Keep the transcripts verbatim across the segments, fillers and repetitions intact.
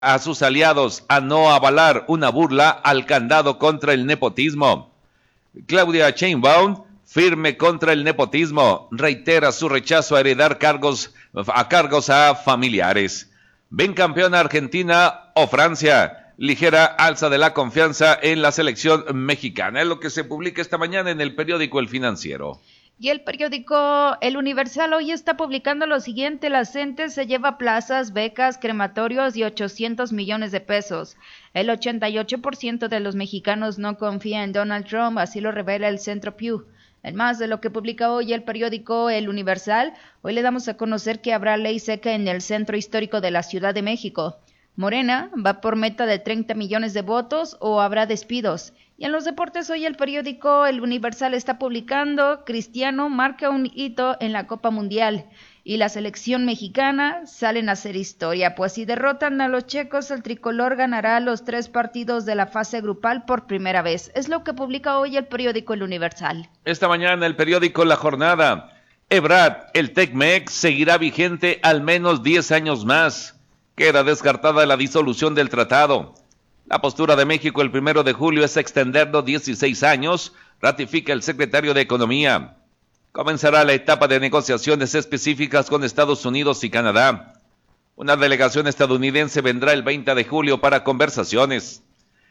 a sus aliados a no avalar una burla al candado contra el nepotismo. Claudia Sheinbaum, firme contra el nepotismo, reitera su rechazo a heredar cargos a cargos a familiares. ¿Ven campeona Argentina o Francia? Ligera alza de la confianza en la selección mexicana. Es lo que se publica esta mañana en el periódico El Financiero. Y el periódico El Universal hoy está publicando lo siguiente: la CENTE se lleva plazas, becas, crematorios y ochocientos millones de pesos. El ochenta y ocho por ciento de los mexicanos no confía en Donald Trump, así lo revela el Centro Pew. En más de lo que publica hoy el periódico El Universal, hoy le damos a conocer que habrá ley seca en el centro histórico de la Ciudad de México. Morena va por meta de treinta millones de votos o habrá despidos. Y en los deportes hoy el periódico El Universal está publicando: Cristiano marca un hito en la Copa Mundial y la selección mexicana salen a hacer historia, pues si derrotan a los checos, el tricolor ganará los tres partidos de la fase grupal por primera vez. Es lo que publica hoy el periódico El Universal. Esta mañana el periódico La Jornada: Ebrard, el Tec-Mex seguirá vigente al menos diez años más. Queda descartada la disolución del tratado. La postura de México el primero de julio es extenderlo dieciséis años, ratifica el secretario de Economía. Comenzará la etapa de negociaciones específicas con Estados Unidos y Canadá. Una delegación estadounidense vendrá el veinte de julio para conversaciones.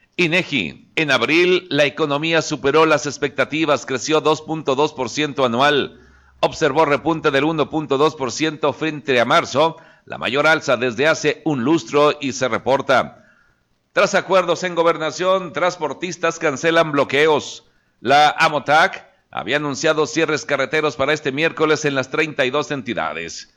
INEGI, en abril la economía superó las expectativas, creció dos punto dos por ciento anual. Observó repunte del uno punto dos por ciento frente a marzo, la mayor alza desde hace un lustro, y se reporta. Tras acuerdos en gobernación, transportistas cancelan bloqueos. La AMOTAC había anunciado cierres carreteros para este miércoles en las treinta y dos entidades.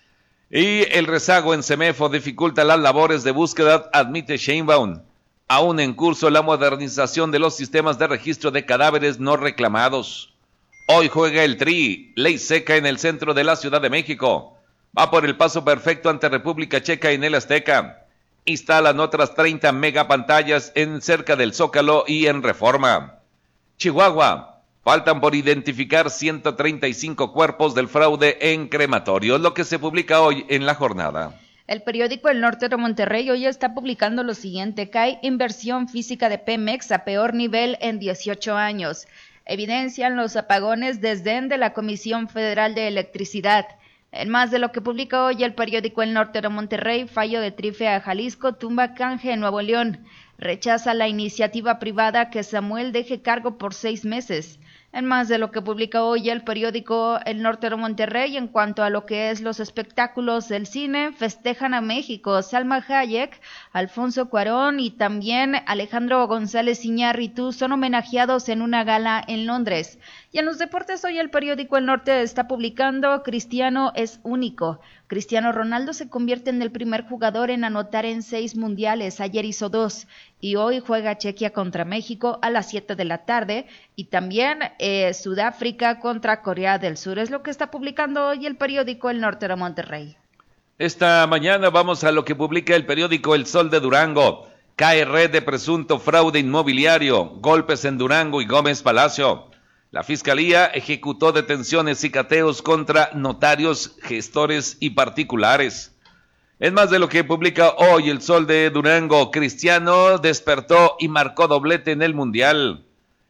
Y el rezago en Semefo dificulta las labores de búsqueda, admite Sheinbaum. Aún en curso la modernización de los sistemas de registro de cadáveres no reclamados. Hoy juega el Tri, ley seca en el centro de la Ciudad de México. Va por el paso perfecto ante República Checa en el Azteca. Instalan otras treinta megapantallas en cerca del Zócalo y en Reforma. Chihuahua, faltan por identificar ciento treinta y cinco cuerpos del fraude en crematorios, lo que se publica hoy en La Jornada. El periódico El Norte de Monterrey hoy está publicando lo siguiente: cae inversión física de Pemex a peor nivel en dieciocho años. Evidencian los apagones desdén de la Comisión Federal de Electricidad. En más de lo que publica hoy el periódico El Norte de Monterrey, fallo de Trife a Jalisco tumba canje en Nuevo León. Rechaza la iniciativa privada que Samuel deje cargo por seis meses. En más de lo que publica hoy el periódico El Norte de Monterrey, en cuanto a lo que es los espectáculos del cine, festejan a México. Salma Hayek, Alfonso Cuarón y también Alejandro González Iñárritu son homenajeados en una gala en Londres. Y en los deportes hoy el periódico El Norte está publicando: Cristiano es único. Cristiano Ronaldo se convierte en el primer jugador en anotar en seis mundiales, ayer hizo dos, y hoy juega Chequia contra México a las siete de la tarde, y también eh, Sudáfrica contra Corea del Sur. Es lo que está publicando hoy el periódico El Norte de Monterrey. Esta mañana vamos a lo que publica el periódico El Sol de Durango. Cae red de presunto fraude inmobiliario, golpes en Durango y Gómez Palacio. La Fiscalía ejecutó detenciones y cateos contra notarios, gestores y particulares. Es más de lo que publica hoy El Sol de Durango. Cristiano despertó y marcó doblete en el Mundial.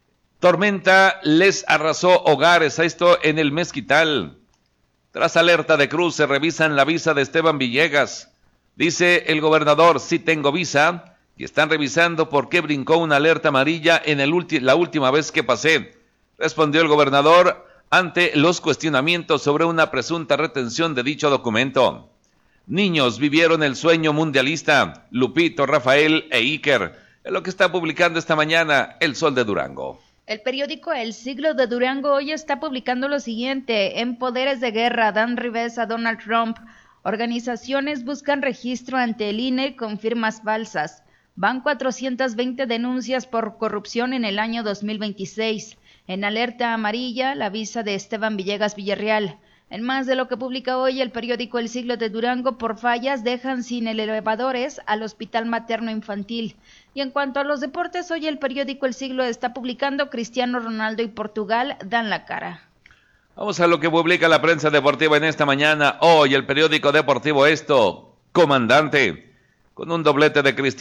Tormenta les arrasó hogares, a esto en el Mezquital. Tras alerta de Cruz, se revisan la visa de Esteban Villegas. Dice el gobernador: sí tengo visa, y están revisando por qué brincó una alerta amarilla en el ulti- la última vez que pasé. Respondió el gobernador ante los cuestionamientos sobre una presunta retención de dicho documento. Niños vivieron el sueño mundialista, Lupito, Rafael e Iker. Es lo que está publicando esta mañana El Sol de Durango. El periódico El Siglo de Durango hoy está publicando lo siguiente: en poderes de guerra dan revés a Donald Trump. Organizaciones buscan registro ante el I N E con firmas falsas. Van cuatrocientas veinte denuncias por corrupción en el año dos mil veintiséis. En alerta amarilla, la visa de Esteban Villegas Villarreal. En más de lo que publica hoy el periódico El Siglo de Durango, por fallas dejan sin elevadores al Hospital Materno Infantil. Y en cuanto a los deportes, hoy el periódico El Siglo está publicando: Cristiano Ronaldo y Portugal dan la cara. Vamos a lo que publica la prensa deportiva en esta mañana. Hoy el periódico deportivo Esto: comandante, con un doblete de Cristiano